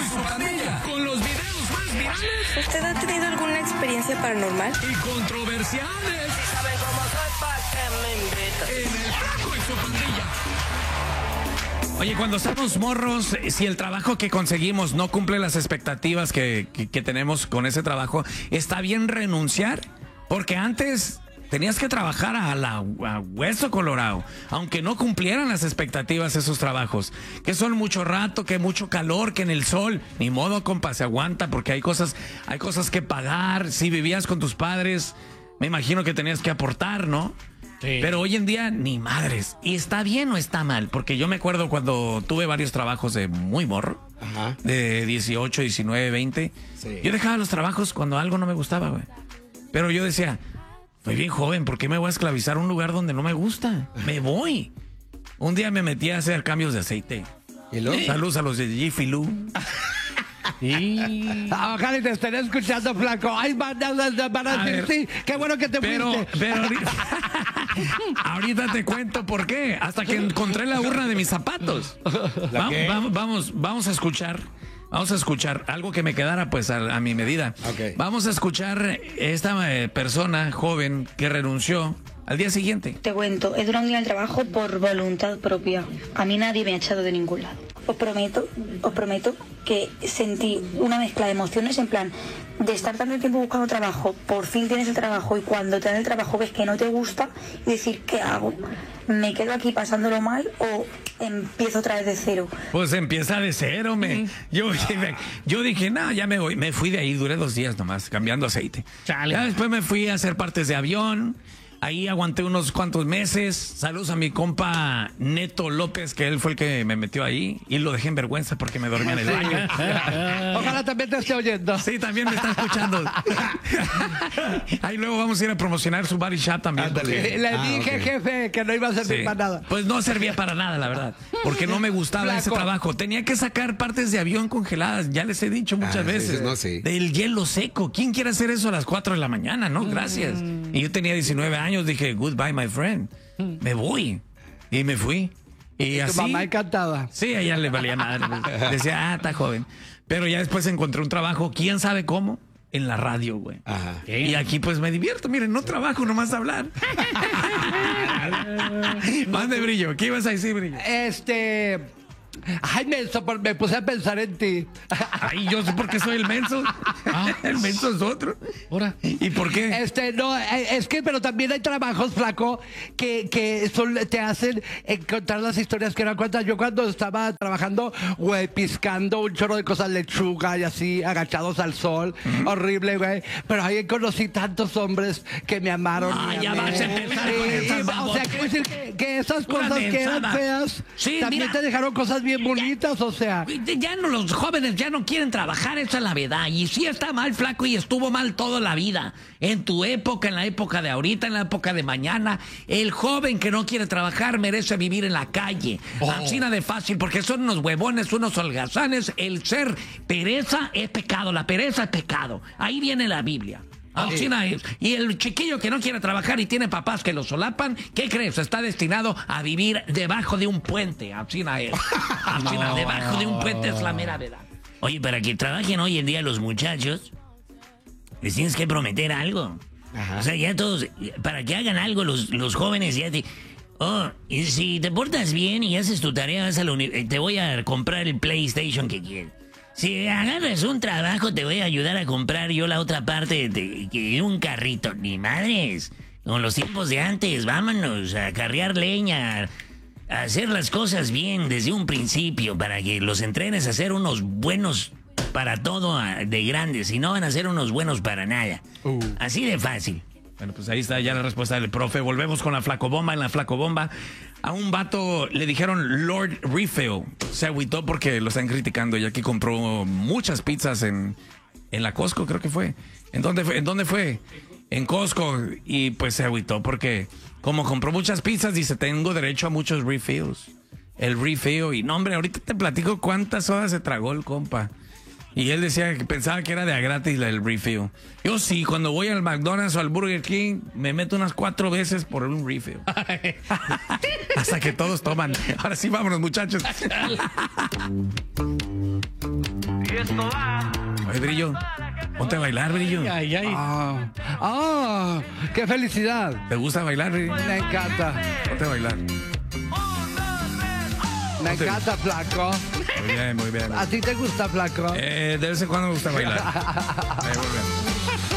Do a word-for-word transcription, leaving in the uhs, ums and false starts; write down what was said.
y su pandilla, con los videos más virales. ¿Usted ha tenido alguna experiencia paranormal? Y controversiales. Si saben cómo soy, ¿pa' qué me invitan? En el Flaco y su pandilla. Oye, cuando estamos morros, si el trabajo que conseguimos no cumple las expectativas que, que, que tenemos con ese trabajo, ¿está bien renunciar? Porque antes tenías que trabajar a, la, a hueso colorado, aunque no cumplieran las expectativas esos trabajos, que son mucho rato, que mucho calor, que en el sol. Ni modo, compa, se aguanta porque hay cosas, hay cosas que pagar. Si vivías con tus padres, me imagino que tenías que aportar, ¿no? Sí. Pero hoy en día, ni madres. ¿Y está bien o está mal? Porque yo me acuerdo cuando tuve varios trabajos de muy morro, ajá, de dieciocho, diecinueve, veinte. Sí. Yo dejaba los trabajos cuando algo no me gustaba, güey. Pero yo decía, soy bien joven, ¿por qué me voy a esclavizar a un lugar donde no me gusta? Me voy. Un día me metí a hacer cambios de aceite. ¿Y luego? Saludos a los de Jiffy Lube. Y... Ah, ojalá te estaré escuchando, Flaco. Ay, van a, van a decir, sí, qué bueno que te pero, fuiste. Pero ahorita, ahorita te cuento por qué. Hasta que encontré la urna de mis zapatos. Va, va, vamos, vamos a escuchar. Vamos a escuchar algo que me quedara pues a, a mi medida. Okay. Vamos a escuchar esta eh, persona joven que renunció al día siguiente. Te cuento, he durado un día en el trabajo por voluntad propia. A mí nadie me ha echado de ningún lado. Os prometo, os prometo que sentí una mezcla de emociones en plan de estar tanto tiempo buscando trabajo, por fin tienes el trabajo y cuando te dan el trabajo ves que no te gusta y decir, ¿qué hago? ¿Me quedo aquí pasándolo mal o empiezo otra vez de cero? Pues empieza de cero, me. Mm. Yo, yo dije, no, ya me voy. Me fui de ahí, duré dos días nomás, cambiando aceite. Chale. Ya después me fui a hacer partes de avión. Ahí aguanté unos cuantos meses. Saludos a mi compa Neto López, que él fue el que me metió ahí. Y lo dejé en vergüenza porque me dormía en el baño. Ojalá también te esté oyendo. Sí, también me está escuchando. Ahí luego vamos a ir a promocionar su body shop también. Porque... Le ah, dije, okay, jefe, que no iba a servir sí. para nada. Pues no servía para nada, la verdad. Porque no me gustaba Flaco. Ese trabajo. Tenía que sacar partes de avión congeladas. Ya les he dicho muchas ah, veces. Sí, no, sí. Del hielo seco. ¿Quién quiere hacer eso a las cuatro de la mañana? No, gracias. Mm. Y yo tenía diecinueve años. Dije, goodbye, my friend. Me voy. Y me fui. Y, ¿Y así. Tu mamá encantada. Sí, a ella le valía madre. Decía, ah, está joven. Pero ya después encontré un trabajo, quién sabe cómo, en la radio, güey. Ajá. Y aquí pues me divierto. Miren, no trabajo, nomás hablar. Más de Brillo. ¿Qué ibas a decir, Brillo? Este... Ay, menso, me puse a pensar en ti. Ay, yo sé por qué soy el menso. Ah, el menso es otro. Ahora. ¿Y por qué? Este, no, es que, pero también hay trabajos, Flaco, que, que son, te hacen encontrar las historias que eran cuantas. Yo cuando estaba trabajando, güey, piscando un chorro de cosas, lechuga y así, agachados al sol. Mm-hmm. Horrible, güey. Pero ahí conocí tantos hombres que me amaron. Ah, ya vas a empezar con esas babos. O sea, quiero decir que, que esas cosas que eran feas, sí, también mira, te dejaron cosas bien bonitas, o sea. Ya no, los jóvenes ya no quieren trabajar, esa es la verdad. Y sí está mal, Flaco, y estuvo mal toda la vida. En tu época, en la época de ahorita, en la época de mañana, el joven que no quiere trabajar merece vivir en la calle. Oh. Así de fácil, porque son unos huevones, unos holgazanes. El ser pereza es pecado, la pereza es pecado. Ahí viene la Biblia. Sí. Y el chiquillo que no quiere trabajar y tiene papás que lo solapan, ¿qué crees? Está destinado a vivir debajo de un puente. Así es. Así no. Debajo de un puente es la mera verdad. Oye, para que trabajen hoy en día los muchachos, les tienes que prometer algo. Ajá. O sea, ya todos, para que hagan algo los, los jóvenes, ya te... Oh, y si te portas bien y haces tu tarea, vas a la uni- te voy a comprar el PlayStation que quieres. Si agarras un trabajo, te voy a ayudar a comprar yo la otra parte de, de un carrito. Ni madres. Con los tiempos de antes, vámonos a carrear leña, a hacer las cosas bien desde un principio para que los entrenes a ser unos buenos para todo de grandes y no van a ser unos buenos para nada. Uh. Así de fácil. Bueno, pues ahí está ya la respuesta del profe. Volvemos con la flacobomba. En la flacobomba, a un vato le dijeron Lord Refill. Se agüitó porque lo están criticando, ya que compró muchas pizzas en, en la Costco, creo que fue. ¿En dónde fue? ¿En dónde fue? En Costco. Y pues se agüitó porque como compró muchas pizzas, dice, tengo derecho a muchos refills. El refill. Y no, hombre, ahorita te platico cuántas sodas se tragó el compa. Y él decía que pensaba que era de a gratis el refill. Yo sí, cuando voy al McDonald's o al Burger King, me meto unas cuatro veces por un refill. Hasta que todos toman. Ahora sí, vámonos, muchachos. Oye, Brillo, ponte a bailar, Brillo. Ay, ay. Ah, ah, qué felicidad. ¿Te gusta bailar, Brillo? Me encanta. Ponte a bailar. Me encanta, flaco. Muy bien, muy bien. ¿A ti te gusta, flaco? Eh, de vez en cuando me gusta bailar. Ahí volvemos.